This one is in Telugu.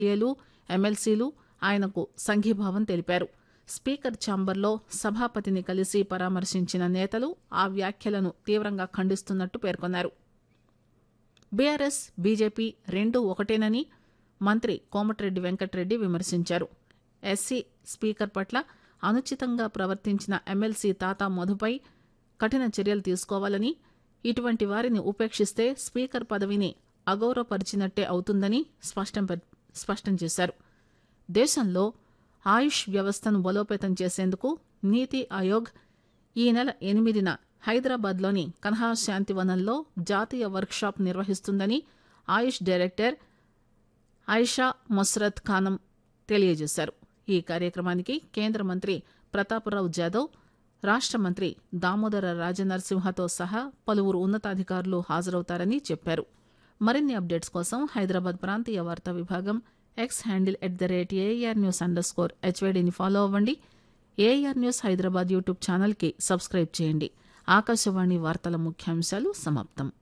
ఏలు ఎమ్మెల్సీలు ఆయనకు సంఘీభావం తెలిపారు. స్పీకర్ ఛాంబర్లో సభాపతిని కలిసి పరామర్శించిన నేతలు ఆ వ్యాఖ్యలను తీవ్రంగా ఖండిస్తున్నట్టు పేర్కొన్నారు. బీఆర్ఎస్ బీజేపీ రెండూ ఒకటేనని మంత్రి కోమటిరెడ్డి వెంకటరెడ్డి విమర్శించారు. ఎస్సీ స్పీకర్ పట్ల అనుచితంగా ప్రవర్తించిన ఎమ్మెల్సీ తాతా మధుపై కఠిన చర్యలు తీసుకోవాలని, ఇటువంటి వారిని ఉపేక్షిస్తే స్పీకర్ పదవిని అగౌరవపరిచినట్టే అవుతుందని స్పష్టం చేశారు. దేశంలో ఆయుష్ వ్యవస్థను బలోపేతం చేసేందుకు నీతి ఆయోగ్ ఈ నెల 8న హైదరాబాద్లోని కన్హా శాంతివనంలో జాతీయ వర్క్షాప్ నిర్వహిస్తుందని ఆయుష్ డైరెక్టర్ ఆయిషా మొస్రత్ ఖానం తెలియజేశారు. ఈ కార్యక్రమానికి కేంద్ర మంత్రి ప్రతాపరావు జాదవ్, రాష్ట మంత్రి దామోదర రాజనరసింహతో సహా పలువురు ఉన్నతాధికారులు హాజరవుతారని చెప్పారు. మరిన్ని అప్డేట్స్ కోసం హైదరాబాద్ ప్రాంతీయ వార్తా విభాగం ఎక్స్ హ్యాండిల్ @ARNews_HYDని ఫాలో అవ్వండి. AR న్యూస్ హైదరాబాద్ యూట్యూబ్ ఛానల్కి సబ్స్క్రైబ్ చేయండి. ఆకాశవాణి వార్తల ముఖ్యాంశాలు సమాప్తం.